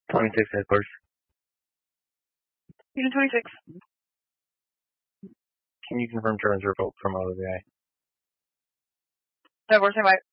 26 headquarters. Unit 26. Can you confirm German's revolt from OWI? That works, invite.